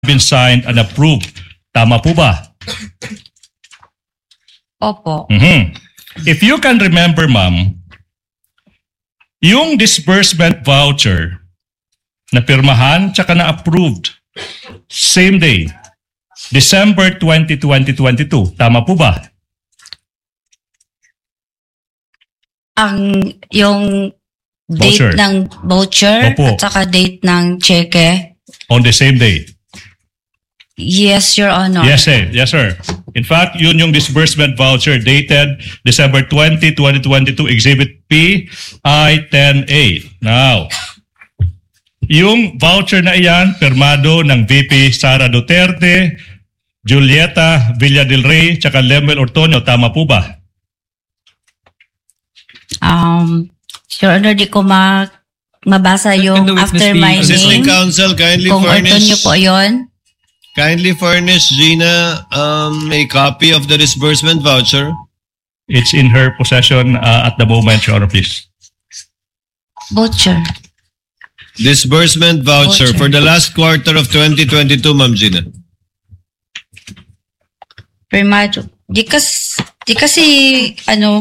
been signed and approved. Tama po ba? Opo. If you can remember, ma'am, yung disbursement voucher na pirmahan tsaka na approved same day, December 20, 2022. Tama po ba? Yung Voucher. date ng voucher Opo. at saka date ng cheque. On the same day. Yes, Your Honor. Yes, sir. Yes, sir. In fact, yun yung disbursement voucher dated December 20, 2022, Exhibit P, I-10A. Now, yung voucher na iyan, pirmado ng VP Sara Duterte, Julieta Villa del Rey, tsaka Lemuel Ortonio. Tama po ba? Your Honor, di ko mabasa yung Can the witness after be- my Assistant name. Counsel, kindly Kung Ortonio furnish, po yun. kindly furnish Gina a copy of the disbursement voucher. It's in her possession at the moment, Your Honor, please. Voucher. Disbursement voucher Voucher. for the last quarter of 2022, Ma'am Gina. Primado. Di kasi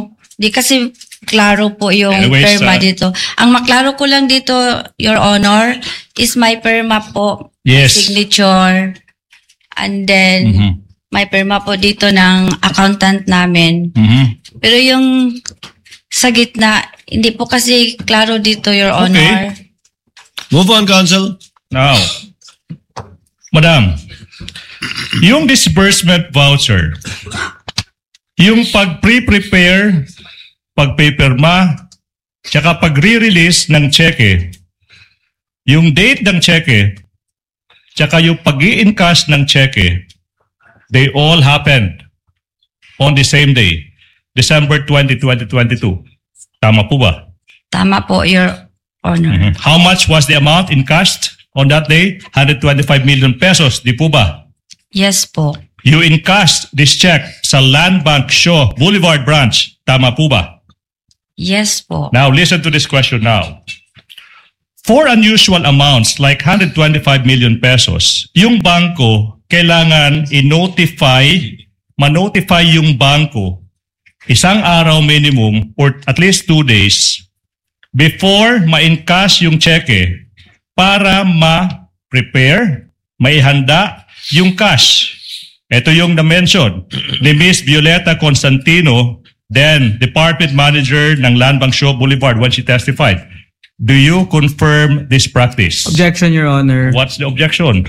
klaro po yung Anyways, perma dito. Ang maklaro ko lang dito, Your Honor, is my perma po. Yes. Signature. And then, may perma po dito ng accountant namin. Pero yung sa gitna, hindi po kasi klaro dito, Your Honor. Move on, Counsel. Now, Madam, yung disbursement voucher, yung pag-prepare, pag-paperma, tsaka pag-re-release ng cheque, yung date ng cheque, tsaka yung pag-i-encash ng cheque, they all happened on the same day, December 20, 2022. Tama po ba? Tama po, Your Honor. How much was the amount encashed on that day? 125 million pesos, di po ba? Yes po. You encashed this check sa Land Bank Shaw Boulevard branch. Tama po ba? Yes po. Now, listen to this question now. For unusual amounts like 125 million pesos, yung bangko kailangan ma-notify yung bangko isang araw minimum or at least 2 days before ma-encash yung cheque para ma-prepare, maihanda yung cash. Ito yung na-mention ni Miss Violeta Constantino, then Department Manager ng Land Bank Shaw Boulevard when she testified. Do you confirm this practice? Objection, Your Honor. What's the objection?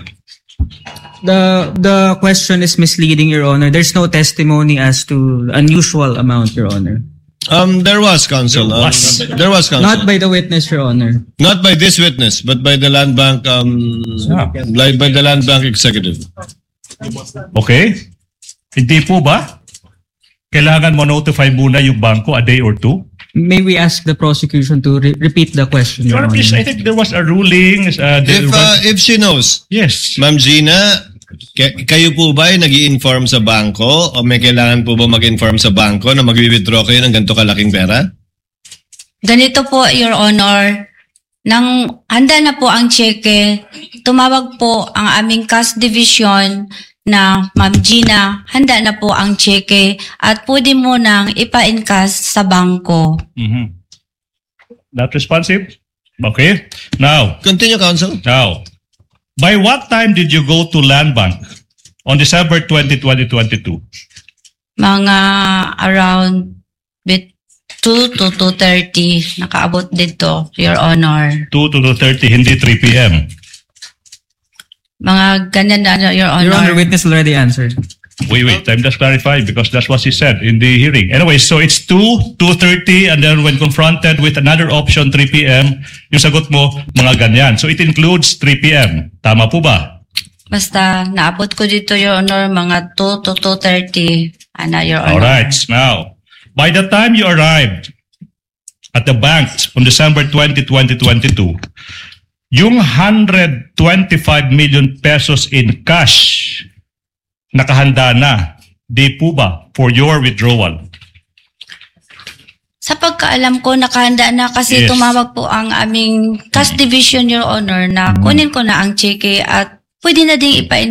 The question is misleading, Your Honor. There's no testimony as to unusual amount, Your Honor. There was, Counsel. There was. There was, Counsel. Not by the witness, Your Honor. Not by this witness, but by the Land Bank, by the Land Bank Executive. Okay? Hindi po ba? Kailangan mo notify muna yung bangko a day or two? May we ask the prosecution to repeat the question, Your Your Honor? Honor, please, I think there was a ruling. If she knows, Yes. Ma'am Gina, kayo po ba ay nag-i-inform sa bangko o may kailangan po ba mag-inform sa bangko na mag-withdraw kayo ng ganito kalaking pera? Ganito po, Your Honor. Nang handa na po ang cheque, tumawag po ang aming cash division na Ma'am Gina, handa na po ang cheque at pwede mo nang ipa-encash sa bangko. Not responsive? Okay. Now, Continue, Counsel. by what time did you go to Land Bank on December 20, 2022? Mga around 2 to 2:30 nakaabot dito, Your Honor. 2 to 2:30, hindi 3 p.m. Mga ganyan na, Your Honor. Your Honor, witness already answered. Wait, I'm just clarifying because that's what she said in the hearing. Anyway, so it's 2:30, and then when confronted with another option, 3 p.m., yung sagot mo, mga ganyan. So it includes 3 p.m. Tama po ba? Basta naabot ko dito, Your Honor, mga 2 to 2:30. Your Honor. Alright, now, by the time you arrived at the bank on December 20, 2022, yung 125 million pesos in cash nakahanda na, di po ba, for your withdrawal? Sa pagkaalam ko, nakahanda na kasi Yes. tumawag po ang aming cash division, Your Honor, na kunin ko na ang cheque at pwede na ding